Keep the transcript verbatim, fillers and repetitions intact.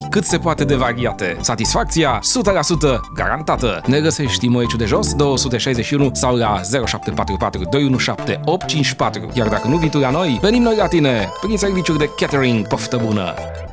cât se poate de variate. Satisfacția o sută la sută garantată. Ne găsești în Măiciu de Jos două sute șaizeci și unu sau la zero șapte patru patru doi unu șapte opt cinci patru. Iar dacă nu vii tu la noi, venim noi la tine prin serviciuri de catering. Poftă bună!